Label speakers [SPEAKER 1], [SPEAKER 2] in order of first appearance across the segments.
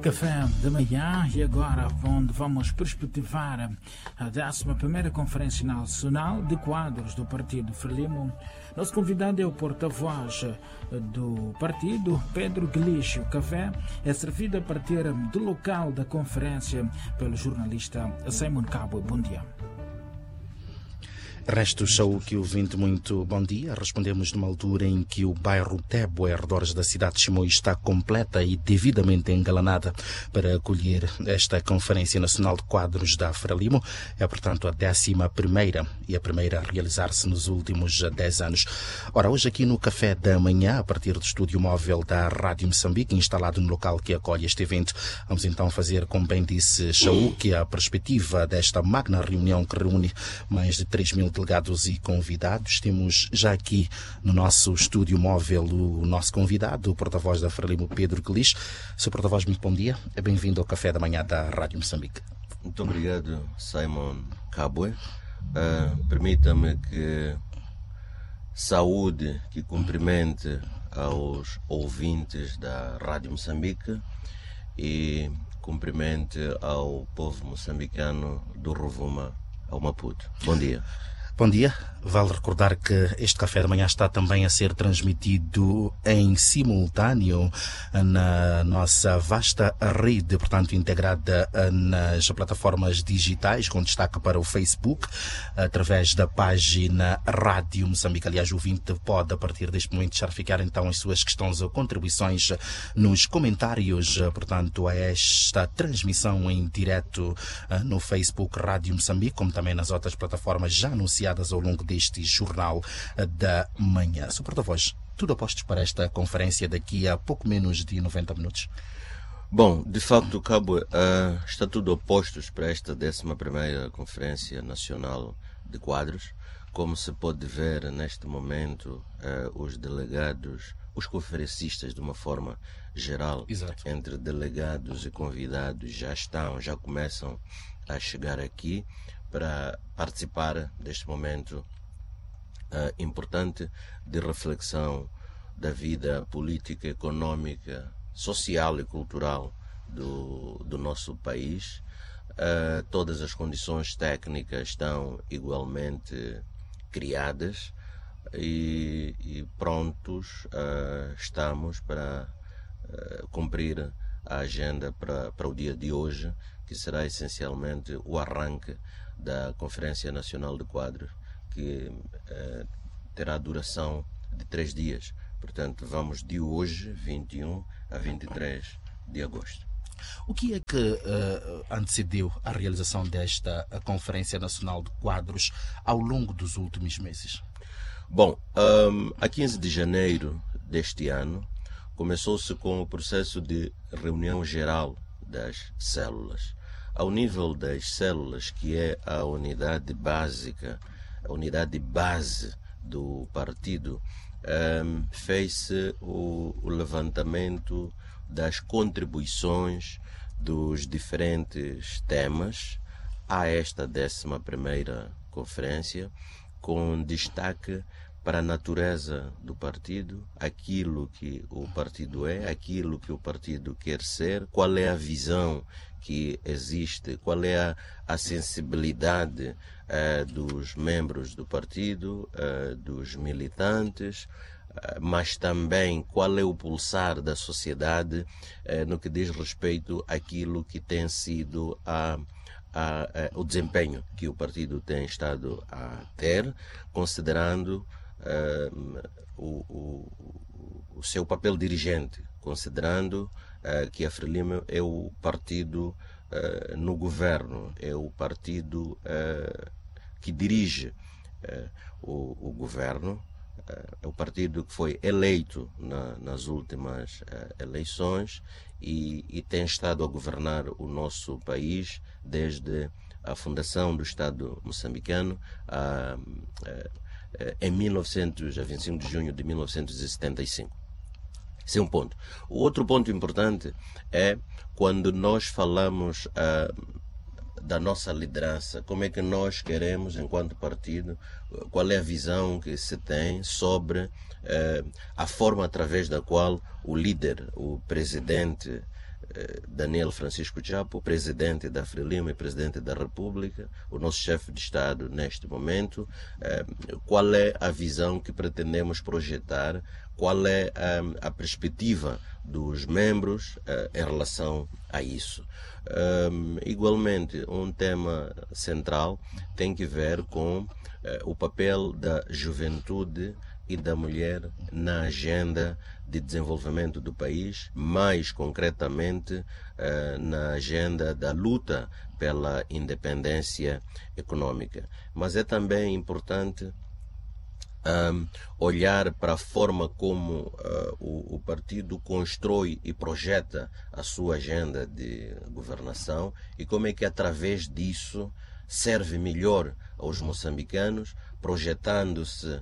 [SPEAKER 1] Café da manhã e agora onde vamos perspectivar a 11ª Conferência Nacional de Quadros do Partido Frelimo. Nosso convidado é o porta-voz do partido, Pedro Guilherme. O café é servido a partir do local da conferência pelo jornalista Simon Cabo. Bom dia.
[SPEAKER 2] Resto show que ouvinte, muito bom dia. Respondemos numa altura em que o bairro Tebo, arredores da cidade de Chimoio, está completa e devidamente engalanada para acolher esta Conferência Nacional de Quadros da Frelimo. É, portanto, a 11ª e a primeira a realizar-se nos últimos 10 anos. Ora, hoje aqui no Café da Manhã, a partir do estúdio móvel da Rádio Moçambique, instalado no local que acolhe este evento, vamos então fazer, como bem disse Shaul, que é a perspectiva desta magna reunião que reúne mais de 3.000 delegados e convidados. Temos já aqui no nosso estúdio móvel o nosso convidado, o porta-voz da Frelimo, Pedro Guilherme. Sr. porta-voz, muito bom dia. É bem-vindo ao Café da Manhã da Rádio Moçambique.
[SPEAKER 3] Muito obrigado, Simon Cabo. Permita-me que saúde, que cumprimente aos ouvintes da Rádio Moçambique e cumprimente ao povo moçambicano do Rovuma ao Maputo. Bom dia.
[SPEAKER 2] Bom dia. Vale recordar que este Café da Manhã está também a ser transmitido em simultâneo na nossa vasta rede, portanto, integrada nas plataformas digitais, com destaque para o Facebook, através da página Rádio Moçambique. Aliás, o ouvinte pode, a partir deste momento, deixar ficar então as suas questões ou contribuições nos comentários, portanto, a esta transmissão em direto no Facebook Rádio Moçambique, como também nas outras plataformas já anunciadas ao longo deste Jornal da Manhã. Sr. porta-voz, tudo a postos para esta conferência daqui a pouco menos de 90 minutos?
[SPEAKER 3] Bom, de facto, Cabo, está tudo a postos para esta 11ª Conferência Nacional de Quadros. Como se pode ver neste momento, os delegados, os conferencistas de uma forma geral,
[SPEAKER 2] Exato.
[SPEAKER 3] Entre delegados e convidados já começam a chegar aqui para participar deste momento importante de reflexão da vida política, econômica, social e cultural do nosso país. Todas as condições técnicas estão igualmente criadas e prontos estamos para cumprir a agenda para o dia de hoje, que será essencialmente o arranque da Conferência Nacional de Quadros, que terá duração de 3 dias. Portanto, vamos de hoje, 21 a 23 de agosto.
[SPEAKER 2] O que é que antecedeu a realização desta Conferência Nacional de Quadros ao longo dos últimos meses?
[SPEAKER 3] Bom, a 15 de janeiro deste ano, começou-se com o processo de reunião geral das células. Ao nível das células, que é a unidade básica, a unidade base do partido, fez-se o levantamento das contribuições dos diferentes temas a esta 11ª Conferência, com destaque para a natureza do partido, aquilo que o partido é, aquilo que o partido quer ser, qual é a visão que existe, qual é a sensibilidade dos membros do partido, dos militantes, mas também qual é o pulsar da sociedade no que diz respeito àquilo que tem sido o desempenho que o partido tem estado a ter, considerando o seu papel dirigente, considerando que a Frelimo é o partido no governo, é o partido que dirige o governo, é o partido que foi eleito nas últimas eleições e tem estado a governar o nosso país desde a fundação do Estado moçambicano em 25 de junho de 1975. Esse é um ponto. O outro ponto importante é quando nós falamos da nossa liderança, como é que nós queremos, enquanto partido, qual é a visão que se tem sobre a forma através da qual o líder, o presidente Daniel Francisco Chapo, presidente da Frelimo e presidente da República, o nosso chefe de Estado neste momento, qual é a visão que pretendemos projetar, qual é a perspectiva dos membros em relação a isso. Igualmente, um tema central tem que ver com o papel da juventude e da mulher na agenda de desenvolvimento do país, mais concretamente na agenda da luta pela independência econômica. Mas é também importante olhar para a forma como o partido constrói e projeta a sua agenda de governação e como é que através disso serve melhor aos moçambicanos, projetando-se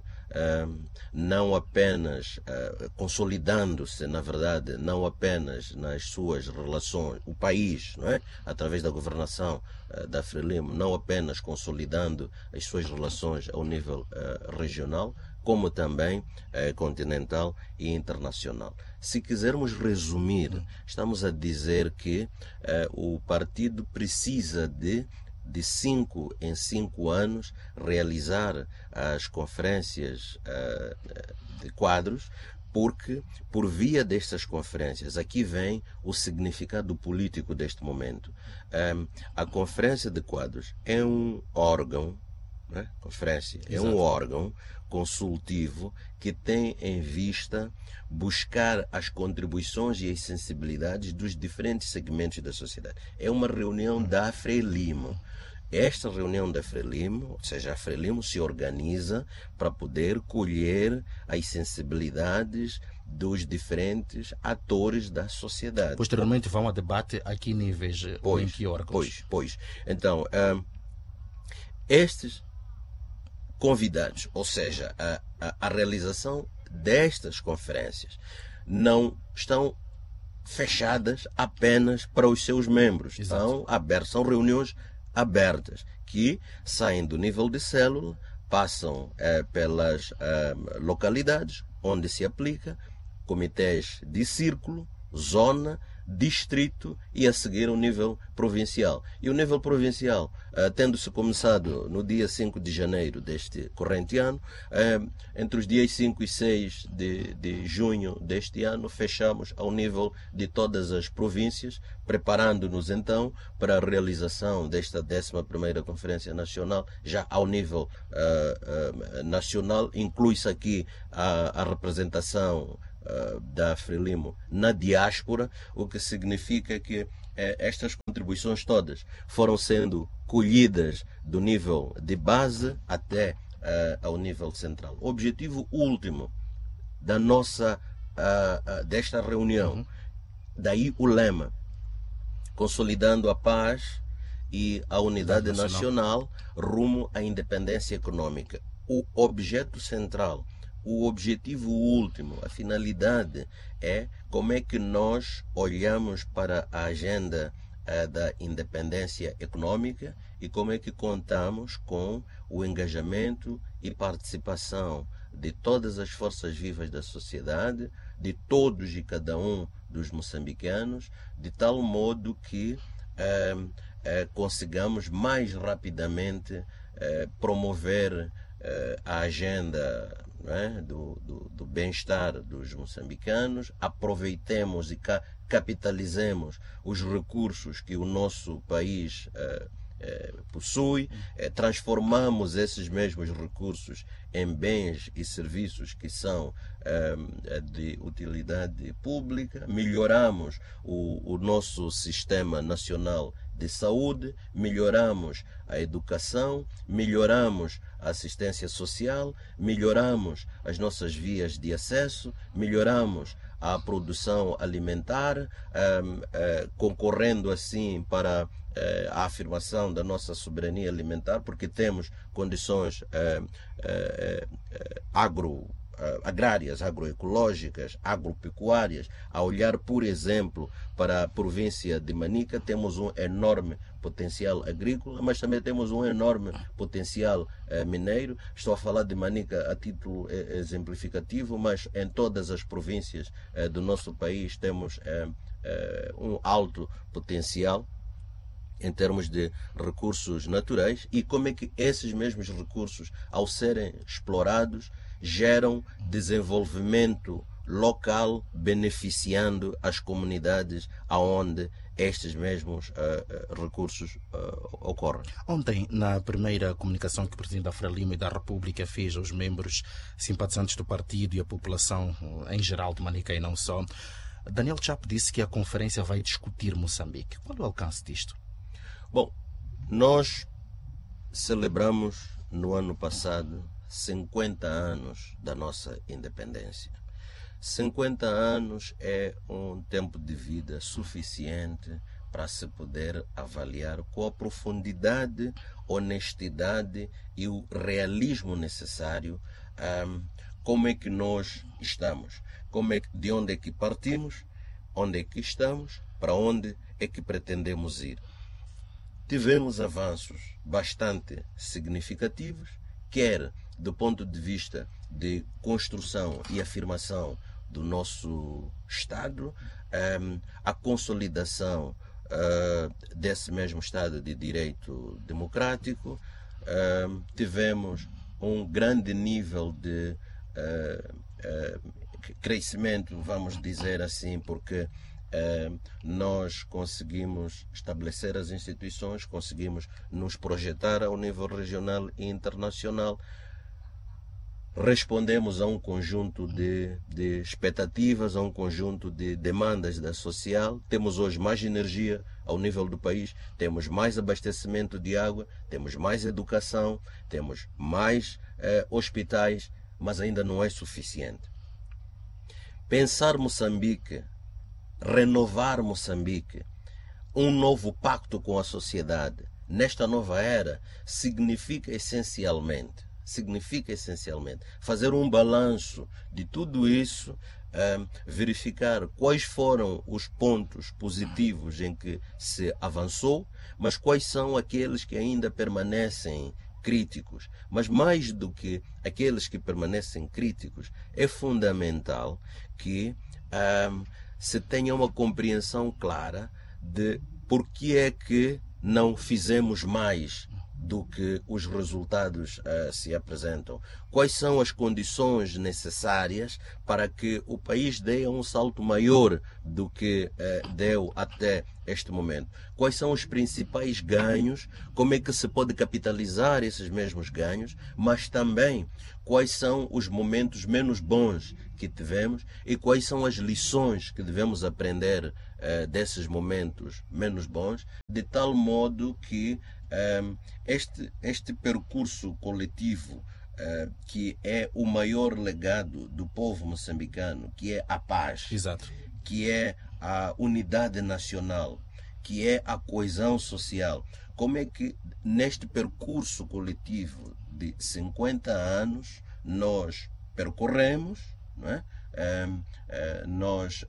[SPEAKER 3] não apenas, consolidando-se, na verdade, não apenas nas suas relações, o país, não é? Através da governação da Frelimo, não apenas consolidando as suas relações ao nível regional, como também continental e internacional. Se quisermos resumir, estamos a dizer que o partido precisa de 5 em 5 anos, realizar as conferências de quadros, porque por via destas conferências, aqui vem o significado político deste momento. A conferência de quadros é um órgão, né? Conferência é um órgão consultivo que tem em vista buscar as contribuições e as sensibilidades dos diferentes segmentos da sociedade. É uma reunião da Frelimo. Esta reunião da Frelimo, ou seja, a Frelimo se organiza para poder colher as sensibilidades dos diferentes atores da sociedade.
[SPEAKER 2] Posteriormente vão a debate a que níveis, em que órgãos?
[SPEAKER 3] Pois. Então, estes convidados, ou seja, a realização destas conferências não estão fechadas apenas para os seus membros. Estão abertas, são reuniões abertas que saem do nível de célula, passam pelas localidades onde se aplica, comitês de círculo, zona, distrito e a seguir o nível provincial. E o nível provincial, tendo-se começado no dia 5 de janeiro deste corrente ano, entre os dias 5 e 6 de junho deste ano, fechamos ao nível de todas as províncias, preparando-nos então para a realização desta 11ª Conferência Nacional, já ao nível nacional. Inclui-se aqui a representação da Frelimo na diáspora, o que significa que estas contribuições todas foram sendo colhidas do nível de base até ao nível central. O objetivo último da nossa desta reunião, daí o lema, consolidando a paz e a unidade nacional rumo à independência econômica. O objeto central, o objetivo último, a finalidade é como é que nós olhamos para a agenda da independência econômica e como é que contamos com o engajamento e participação de todas as forças vivas da sociedade, de todos e cada um dos moçambicanos, de tal modo que consigamos mais rapidamente promover a agenda do bem-estar dos moçambicanos, aproveitemos e capitalizemos os recursos que o nosso país possui, transformamos esses mesmos recursos em bens e serviços que são de utilidade pública, melhoramos o nosso sistema nacional de saúde, melhoramos a educação, melhoramos a assistência social, melhoramos as nossas vias de acesso, melhoramos a produção alimentar, concorrendo assim para a afirmação da soberania alimentar, porque temos condições agrárias, agroecológicas, agropecuárias. A olhar, por exemplo, para a província de Manica, temos um enorme potencial agrícola, mas também temos um enorme potencial mineiro. Estou a falar de Manica a título exemplificativo, mas em todas as províncias do nosso país temos um alto potencial em termos de recursos naturais e como é que esses mesmos recursos, ao serem explorados, geram desenvolvimento local, beneficiando as comunidades aonde estes mesmos recursos ocorrem.
[SPEAKER 2] Ontem, na primeira comunicação que o Presidente da Frelimo e da República fez aos membros simpatizantes do partido e à população em geral de Manica e não só, Daniel Chapo disse que a conferência vai discutir Moçambique. Qual é o alcance disto?
[SPEAKER 3] Bom, nós celebramos no ano passado 50 anos da nossa independência. 50 anos é um tempo de vida suficiente para se poder avaliar com a profundidade, honestidade e o realismo necessário como é que nós estamos, de onde é que partimos, onde é que estamos, para onde é que pretendemos ir. Tivemos avanços bastante significativos, quer do ponto de vista de construção e afirmação do nosso Estado, a consolidação desse mesmo Estado de Direito Democrático, tivemos um grande nível de crescimento, vamos dizer assim, porque nós conseguimos estabelecer as instituições, conseguimos nos projetar ao nível regional e internacional, respondemos a um conjunto de expectativas, a um conjunto de demandas da social. Temos hoje mais energia ao nível do país, temos mais abastecimento de água, temos mais educação, temos mais hospitais, mas ainda não é suficiente. Pensar Moçambique, renovar Moçambique, um novo pacto com a sociedade, nesta nova era, significa essencialmente fazer um balanço de tudo isso, verificar quais foram os pontos positivos em que se avançou, mas quais são aqueles que ainda permanecem críticos. Mas mais do que aqueles que permanecem críticos, é fundamental que se tenha uma compreensão clara de por que é que não fizemos mais do que os resultados se apresentam. Quais são as condições necessárias para que o país dê um salto maior do que deu até este momento? Quais são os principais ganhos? Como é que se pode capitalizar esses mesmos ganhos? Mas também quais são os momentos menos bons que tivemos e quais são as lições que devemos aprender desses momentos menos bons, de tal modo que este percurso coletivo, que é o maior legado do povo moçambicano, que é a paz,
[SPEAKER 2] Exato.
[SPEAKER 3] que é a unidade nacional, que é a coesão social, como é que neste percurso coletivo de 50 anos nós percorremos, não é? Nós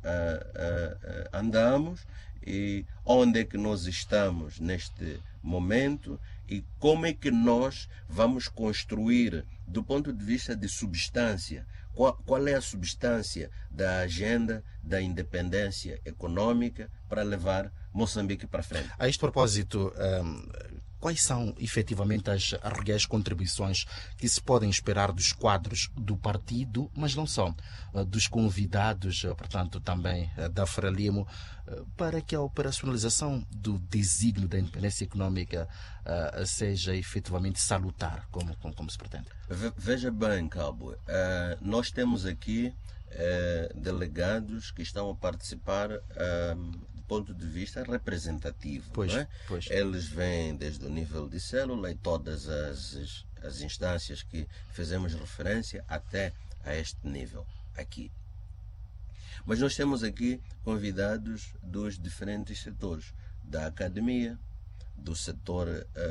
[SPEAKER 3] andamos, e onde é que nós estamos neste momento e como é que nós vamos construir do ponto de vista de substância, qual é a substância da agenda da independência econômica para levar Moçambique para frente.
[SPEAKER 2] A este propósito, quais são efetivamente as reais contribuições que se podem esperar dos quadros do partido, mas não só, dos convidados, portanto também da Frelimo, para que a operacionalização do desígnio da independência econômica seja efetivamente salutar, como se pretende?
[SPEAKER 3] Veja bem, Cabo, nós temos aqui delegados que estão a participar do ponto de vista representativo.
[SPEAKER 2] Pois,
[SPEAKER 3] não é?
[SPEAKER 2] Pois.
[SPEAKER 3] Eles vêm desde o nível de célula e todas as instâncias que fizemos referência até a este nível aqui. Mas nós temos aqui convidados dos diferentes setores, da academia, do setor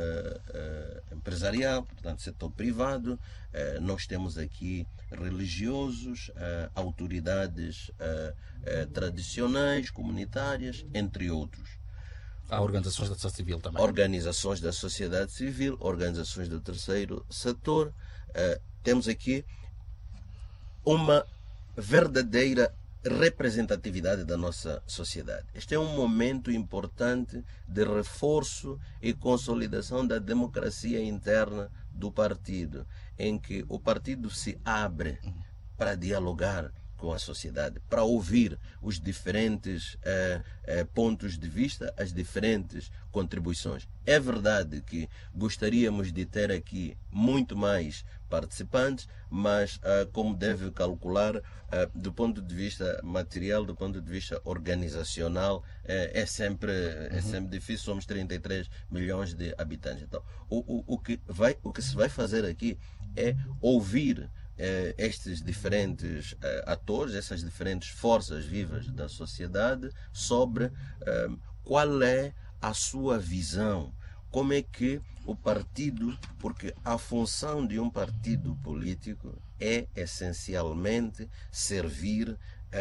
[SPEAKER 3] empresarial, portanto, setor privado. Nós temos aqui religiosos, autoridades tradicionais, comunitárias, entre outros.
[SPEAKER 2] Há organizações da sociedade civil também.
[SPEAKER 3] Organizações da sociedade civil, organizações do terceiro setor. Temos aqui uma verdadeira representatividade da nossa sociedade. Este é um momento importante de reforço e consolidação da democracia interna do partido, em que o partido se abre para dialogar com a sociedade, para ouvir os diferentes pontos de vista, as diferentes contribuições. É verdade que gostaríamos de ter aqui muito mais participantes, mas como deve calcular, do ponto de vista material, do ponto de vista organizacional, é sempre difícil. Somos 33 milhões de habitantes. Então, o que se vai fazer aqui é ouvir estes diferentes atores, essas diferentes forças vivas da sociedade sobre qual é a sua visão, como é que o partido, porque a função de um partido político é essencialmente servir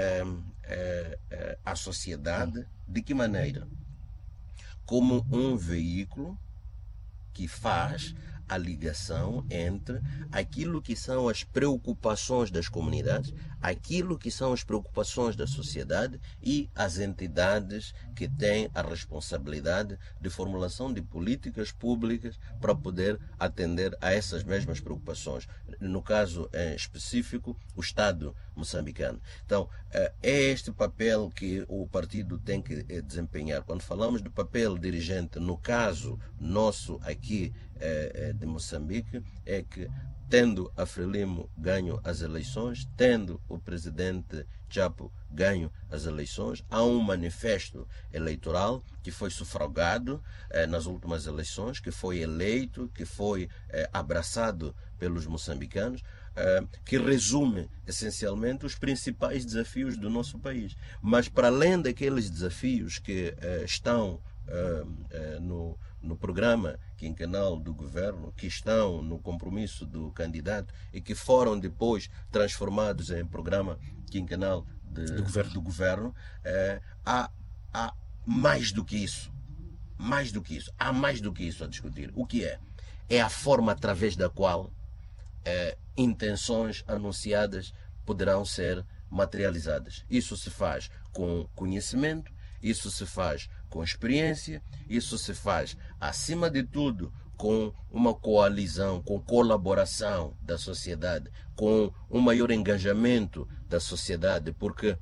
[SPEAKER 3] a sociedade. De que maneira? Como um veículo que faz a ligação entre aquilo que são as preocupações das comunidades, aquilo que são as preocupações da sociedade e as entidades que têm a responsabilidade de formulação de políticas públicas para poder atender a essas mesmas preocupações. No caso específico, o Estado moçambicano. Então, é este papel que o partido tem que desempenhar. Quando falamos do papel dirigente, no caso nosso aqui de Moçambique, é que, tendo a Frelimo ganho as eleições, tendo o presidente Chapo ganho as eleições, há um manifesto eleitoral que foi sufragado nas últimas eleições, que foi eleito, que foi abraçado pelos moçambicanos, que resume essencialmente os principais desafios do nosso país. Mas para além daqueles desafios que estão no programa quinquenal do governo, que estão no compromisso do candidato e que foram depois transformados em programa quinquenal do governo, há mais do que isso. Há mais do que isso a discutir. O que é? É a forma através da qual intenções anunciadas poderão ser materializadas. Isso se faz com conhecimento, isso se faz com experiência, isso se faz, acima de tudo, com uma coalizão, com colaboração da sociedade, com um maior engajamento da sociedade, porque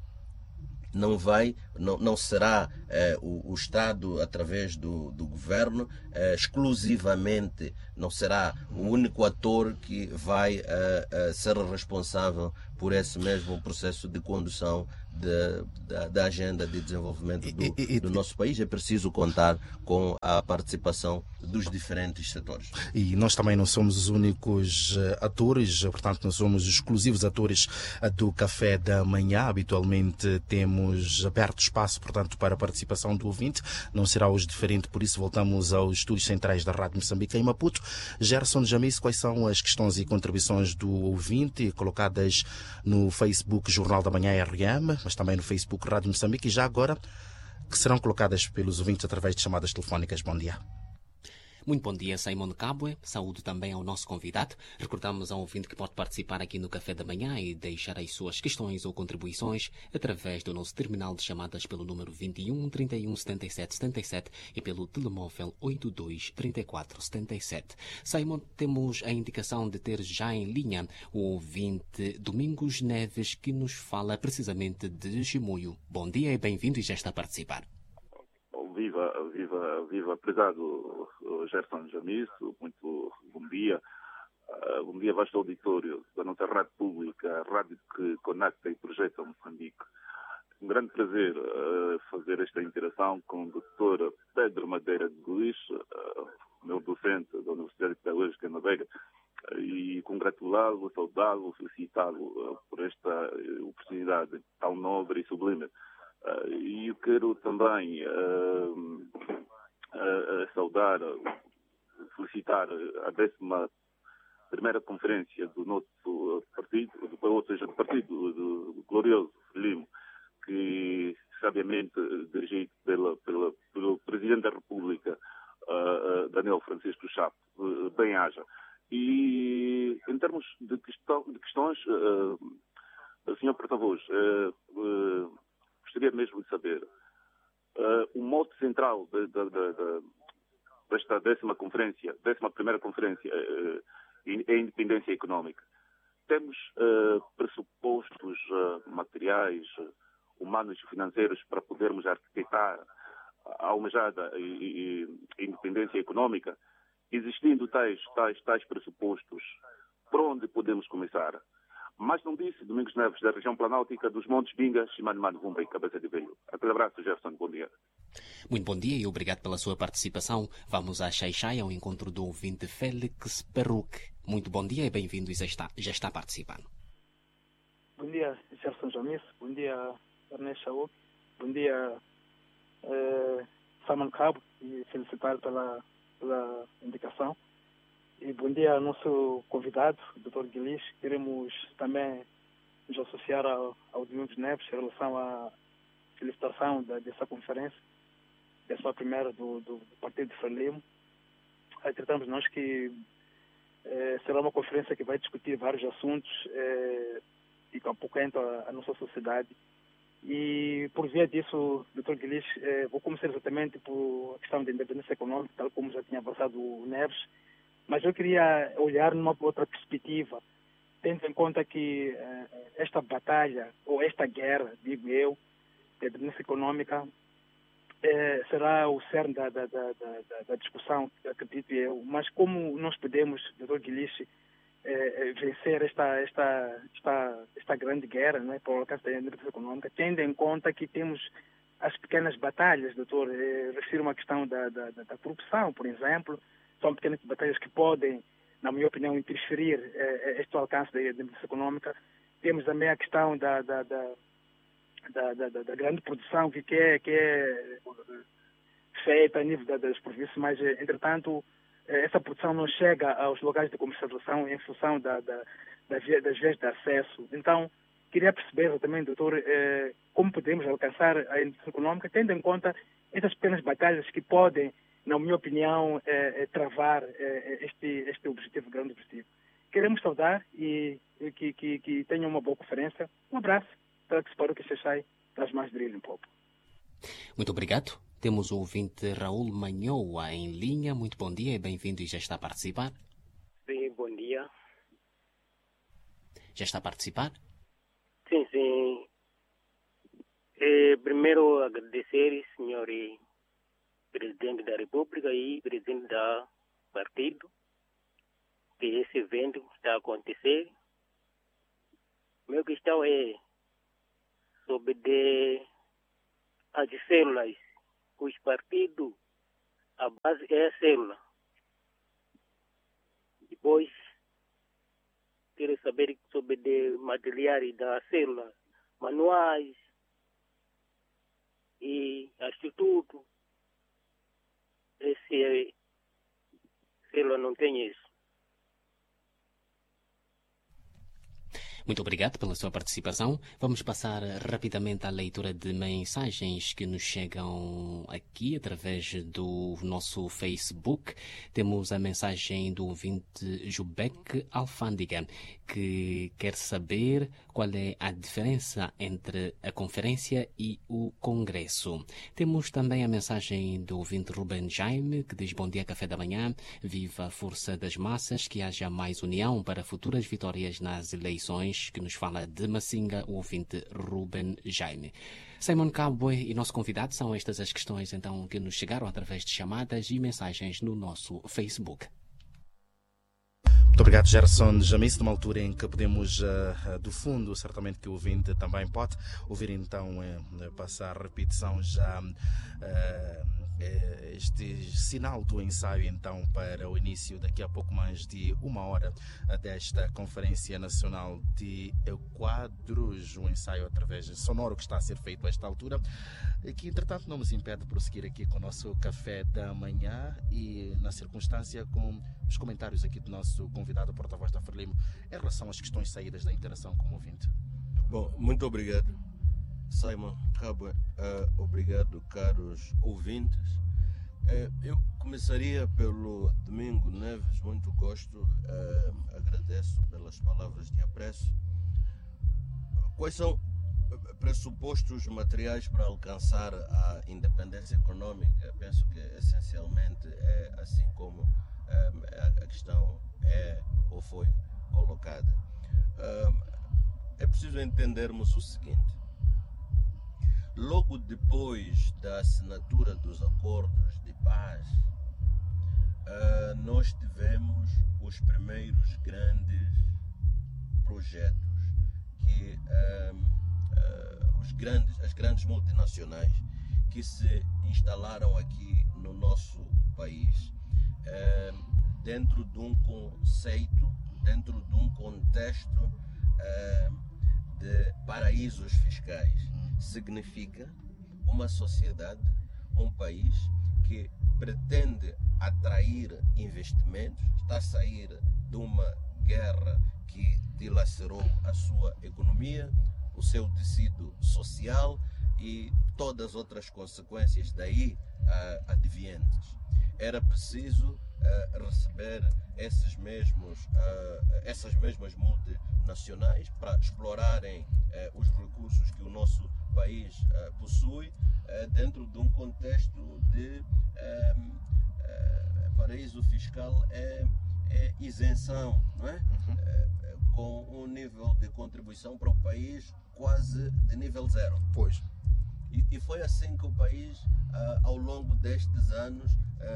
[SPEAKER 3] não será o Estado, através do governo, exclusivamente, não será o único ator que vai ser responsável por esse mesmo processo de condução da agenda de desenvolvimento do nosso país. É preciso contar com a participação dos diferentes setores.
[SPEAKER 2] E nós também não somos os únicos atores, portanto, não somos os exclusivos atores do Café da Manhã. Habitualmente temos aberto espaço, portanto, para a participação do ouvinte. Não será hoje diferente, por isso voltamos aos estúdios centrais da Rádio Moçambique em Maputo. Gerson Jamis, quais são as questões e contribuições do ouvinte colocadas no Facebook Jornal da Manhã RM, mas também no Facebook Rádio Moçambique, e já agora que serão colocadas pelos ouvintes através de chamadas telefónicas? Bom dia.
[SPEAKER 4] Muito bom dia, Simon Cabwe. Saúde também ao nosso convidado. Recordamos ao ouvinte que pode participar aqui no Café da Manhã e deixar as suas questões ou contribuições através do nosso terminal de chamadas pelo número 21 31 77 77 e pelo telemóvel 82 34 77. Simon, temos a indicação de ter já em linha o ouvinte Domingos Neves, que nos fala precisamente de Chimoio. Bom dia e bem-vindo, e já está a participar.
[SPEAKER 5] Viva, prezado Gerson Jamis, muito bom dia. Bom dia, vasto auditório da nossa rádio pública, a rádio que conecta e projeta Moçambique. Um grande prazer fazer esta interação com o Dr. Pedro Madeira de Luís, meu docente da Universidade Pedagógica na Vega, e congratulá-lo, saudá-lo, felicitá-lo por esta oportunidade tão nobre e sublime. E eu quero também saudar, felicitar a 11ª conferência do nosso partido, ou seja, do partido do glorioso Frelimo, que sabiamente dirigido pelo Presidente da República, Daniel Francisco Chapo, bem-haja. E em termos de questões, Sr. Porta-Voz, gostaria mesmo de saber o mote central desta 11ª Conferência em Independência Econômica. Temos pressupostos materiais, humanos e financeiros para podermos arquitetar a almejada independência econômica. Existindo tais pressupostos, por onde podemos começar? Mas não disse Domingos Neves, da região planáltica dos Montes Bingas, Mano Vumba e Cabeça de Velho. Aquele abraço, Jefferson. Bom dia.
[SPEAKER 4] Muito bom dia e obrigado pela sua participação. Vamos a Xai-Xai, ao encontro do ouvinte Félix Perruque. Muito bom dia e bem-vindo e já está participando.
[SPEAKER 6] Bom dia, Jefferson Jamis. Bom dia, Ernesto Chauk. Bom dia, Simon Cabo, e felicitar pela indicação. E bom dia ao nosso convidado, o Dr. Guilis. Queremos também nos associar ao Domingos Neves em relação à felicitação dessa conferência, dessa primeira do Partido de Frelimo. Acreditamos nós que será uma conferência que vai discutir vários assuntos e com pouco a nossa sociedade. E por via disso, Dr. Guilis, vou começar exatamente por a questão da independência econômica, tal como já tinha avançado o Neves, mas eu queria olhar numa outra perspectiva, tendo em conta que esta batalha, ou esta guerra, digo eu, da independência econômica, será o cerne da discussão, acredito eu. Mas como nós podemos, Dr. Guilis, vencer esta grande guerra, não é, para o alcance da independência econômica, tendo em conta que temos as pequenas batalhas, doutor, refiro-me à questão da corrupção, por exemplo. São pequenas batalhas que podem, na minha opinião, interferir este alcance da independência econômica. Temos também a questão da grande produção que é feita a nível das províncias, mas, entretanto, essa produção não chega aos locais de comercialização em função das vias de acesso. Então, queria perceber também, doutor, como podemos alcançar a independência econômica, tendo em conta essas pequenas batalhas que podem, na minha opinião, travar este objetivo, grande objetivo. Queremos saudar e que tenham uma boa conferência. Um abraço, para que espero que se sai traz mais brilho um pouco.
[SPEAKER 4] Muito obrigado. Temos o ouvinte Raul Manhoa em linha. Muito bom dia e bem-vindo e já está a participar.
[SPEAKER 7] Sim, bom dia.
[SPEAKER 4] Já está a participar?
[SPEAKER 7] Sim. Primeiro agradecer, senhor Presidente da República e Presidente da Partido, que esse evento está a acontecer. Minha questão é sobre as células. Os partidos, a base é a célula. Depois, quero saber sobre materiais da célula, manuais e instituto. Esse célula não tem isso.
[SPEAKER 4] Muito obrigado pela sua participação. Vamos passar rapidamente à leitura de mensagens que nos chegam aqui através do nosso Facebook. Temos a mensagem do ouvinte Jubec Alfândega, que quer saber qual é a diferença entre a conferência e o congresso. Temos também a mensagem do ouvinte Ruben Jaime, que diz: bom dia, café da manhã, viva a força das massas, que haja mais união para futuras vitórias nas eleições, que nos fala de Massinga, o ouvinte Ruben Jaime. Simon Cabo e nosso convidado, são estas as questões então que nos chegaram através de chamadas e mensagens no nosso Facebook.
[SPEAKER 2] Muito obrigado, Gerson Jamis, numa altura em que podemos, do fundo, certamente que o ouvinte também pode ouvir então, passar a repetição já, este sinal do ensaio então para o início daqui a pouco mais de uma hora desta Conferência Nacional de Quadros, um ensaio através sonoro que está a ser feito a esta altura, que entretanto não nos impede de prosseguir aqui com o nosso café da manhã e na circunstância com os comentários aqui do nosso convidado porta-voz da Frelimo em relação às questões saídas da interação com o ouvinte.
[SPEAKER 3] Bom, muito obrigado, Simon Cabo. Obrigado, caros ouvintes. Eu começaria pelo Domingo Neves, muito gosto, agradeço pelas palavras de apreço. Quais são pressupostos materiais para alcançar a independência econômica, penso que essencialmente é assim como a questão é ou foi colocada. É preciso entendermos o seguinte: logo depois da assinatura dos acordos de paz, nós tivemos os primeiros grandes projetos que as grandes multinacionais que se instalaram aqui no nosso país dentro de um conceito, dentro de um contexto de paraísos fiscais. Significa uma sociedade, um país que pretende atrair investimentos, está a sair de uma guerra que dilacerou a sua economia, o seu tecido social e todas as outras consequências daí advenientes. Era preciso receber essas mesmas multinacionais para explorarem os recursos que o nosso país possui dentro de um contexto de paraíso fiscal, é isenção, não é? Com um nível de contribuição para o país quase de nível zero.
[SPEAKER 2] Pois.
[SPEAKER 3] E foi assim que o país, ao longo destes anos,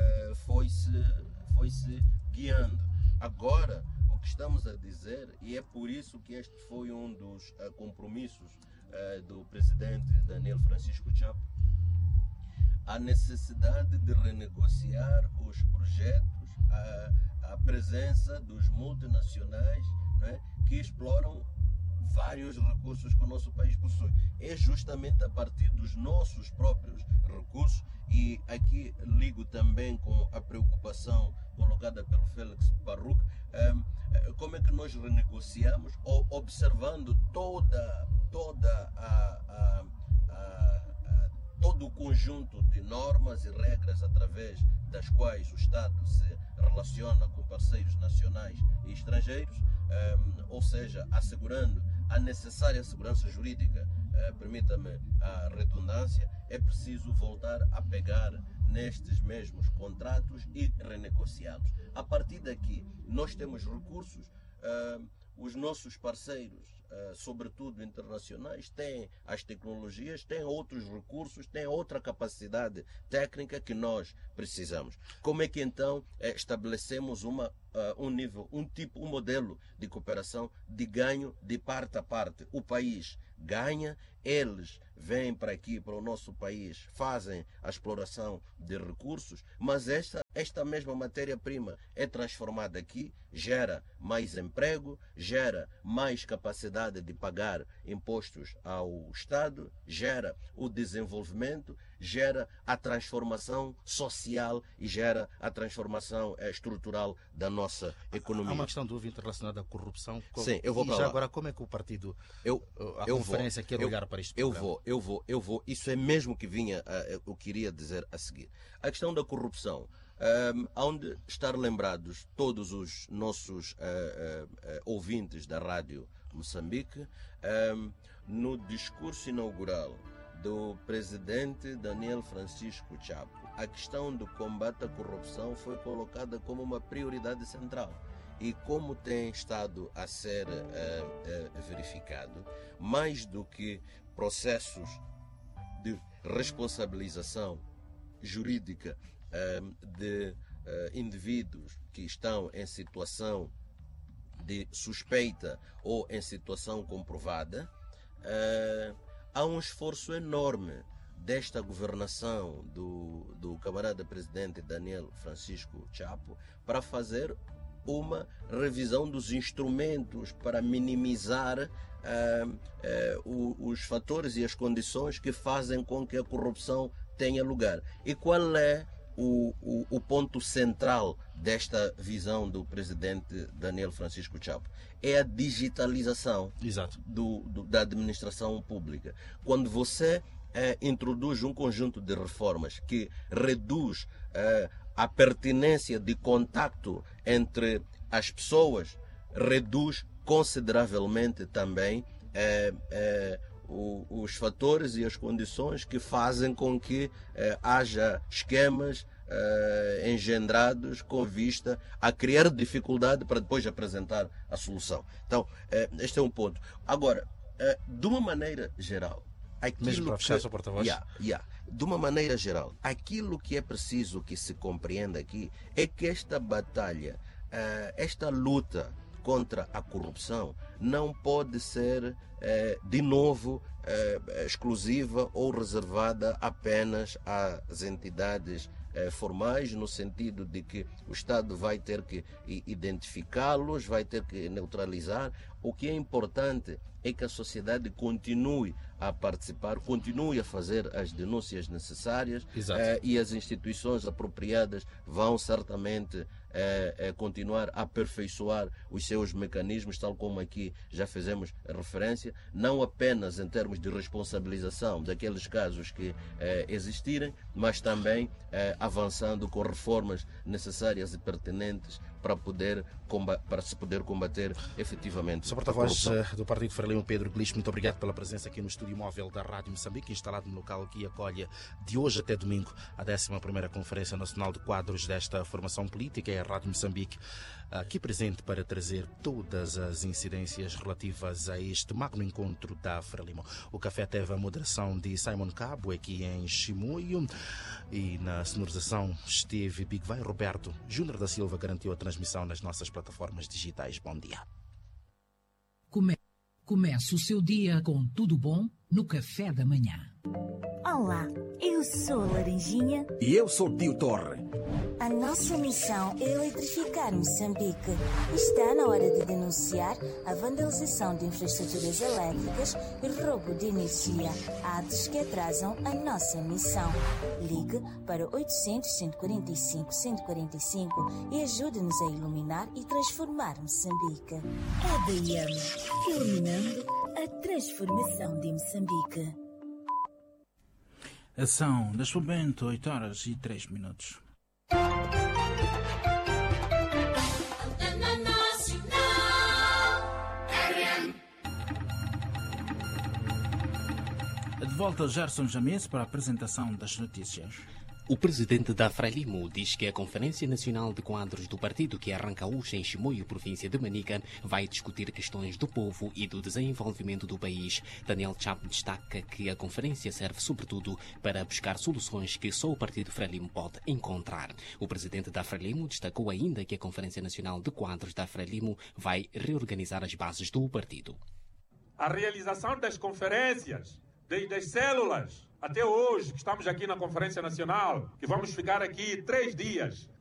[SPEAKER 3] foi-se guiando. Agora, o que estamos a dizer, e é por isso que este foi um dos compromissos do presidente Daniel Francisco Chapo, a necessidade de renegociar os projetos, a presença dos multinacionais, né, que exploram vários recursos que o nosso país possui. É justamente a partir dos nossos próprios recursos, e aqui ligo também com a preocupação colocada pelo Félix Baruch, como é que nós renegociamos, observando todo o conjunto de normas e regras através das quais o Estado se relaciona com parceiros nacionais e estrangeiros, ou seja, assegurando a necessária segurança jurídica, permita-me a redundância. É preciso voltar a pegar nestes mesmos contratos e renegociá-los. A partir daqui, nós temos recursos, os nossos parceiros, sobretudo internacionais, têm as tecnologias, têm outros recursos, têm outra capacidade técnica que nós precisamos. Como é que então estabelecemos um modelo de cooperação de ganho de parte a parte? O país ganha, eles vêm para aqui, para o nosso país, fazem a exploração de recursos, mas esta mesma matéria-prima é transformada aqui, gera mais emprego, gera mais capacidade de pagar impostos ao Estado, gera o desenvolvimento, gera a transformação social e gera a transformação estrutural da nossa economia.
[SPEAKER 2] Há uma questão de ouvinte relacionada à corrupção.
[SPEAKER 3] Sim, eu vou para lá.
[SPEAKER 2] Agora, como é que o partido, a conferência quer olhar para isto?
[SPEAKER 3] Eu vou. Isso é mesmo que eu queria dizer a seguir. A questão da corrupção. Onde estar lembrados todos os nossos ouvintes da Rádio Moçambique, no discurso inaugural do presidente Daniel Francisco Chapo, a questão do combate à corrupção foi colocada como uma prioridade central. E como tem estado a ser verificado, mais do que processos de responsabilização jurídica de indivíduos que estão em situação de suspeita ou em situação comprovada, há um esforço enorme desta governação do camarada presidente Daniel Francisco Chapo para fazer uma revisão dos instrumentos para minimizar os fatores e as condições que fazem com que a corrupção tenha lugar. E qual é o ponto central desta visão do presidente Daniel Francisco Chapo? É a digitalização.
[SPEAKER 2] Exato.
[SPEAKER 3] Da administração pública. Quando você introduz um conjunto de reformas que reduz a pertinência de contacto entre as pessoas, reduz consideravelmente também os fatores e as condições que fazem com que haja esquemas engendrados com vista a criar dificuldade para depois apresentar a solução. Então, este é um ponto. Agora, de uma maneira geral,
[SPEAKER 2] mesmo para fechar, Sr. Porta-Voz.
[SPEAKER 3] De uma maneira geral, aquilo que é preciso que se compreenda aqui é que esta batalha, esta luta contra a corrupção não pode ser, de novo, exclusiva ou reservada apenas às entidades formais, no sentido de que o Estado vai ter que identificá-los, vai ter que neutralizar. O que é importante é que a sociedade continue a participar, continue a fazer as denúncias necessárias, e as instituições apropriadas vão certamente continuar a aperfeiçoar os seus mecanismos, tal como aqui já fizemos referência, não apenas em termos de responsabilização daqueles casos que existirem, mas também avançando com reformas necessárias e pertinentes para se poder combater efetivamente.
[SPEAKER 2] Sr. Porta-Voz do Partido Frelimo, Pedro Guilherme, muito obrigado pela presença aqui no estúdio móvel da Rádio Moçambique, instalado no local que acolhe de hoje até domingo a 11ª Conferência Nacional de Quadros desta formação política. É a Rádio Moçambique aqui presente para trazer todas as incidências relativas a este magno encontro da Frelimo. O café teve a moderação de Simon Cabo aqui em Chimoio e na sonorização esteve Big Vai Roberto. Júnior da Silva garantiu a transmissão nas nossas plataformas digitais. Bom dia.
[SPEAKER 8] Comece o seu dia com tudo bom no café da manhã.
[SPEAKER 9] Olá, eu sou a Laranjinha.
[SPEAKER 10] E eu sou o Tio Torre.
[SPEAKER 9] A nossa missão é eletrificar Moçambique. Está na hora de denunciar a vandalização de infraestruturas elétricas e roubo de energia, atos que atrasam a nossa missão. Ligue para 800-145-145 e ajude-nos a iluminar e transformar Moçambique. EDM, iluminando a transformação de Moçambique.
[SPEAKER 1] São, neste momento, 8h03. De volta, Gerson James para a apresentação das notícias.
[SPEAKER 4] O presidente da Frelimo diz que a Conferência Nacional de Quadros do partido, que arranca hoje em Chimoio, província de Manica, vai discutir questões do povo e do desenvolvimento do país. Daniel Chap destaca que a conferência serve sobretudo para buscar soluções que só o partido Frelimo pode encontrar. O presidente da Frelimo destacou ainda que a Conferência Nacional de Quadros da Frelimo vai reorganizar as bases do partido.
[SPEAKER 11] A realização das conferências, desde as células até hoje, que estamos aqui na Conferência Nacional, que vamos ficar aqui 3 dias,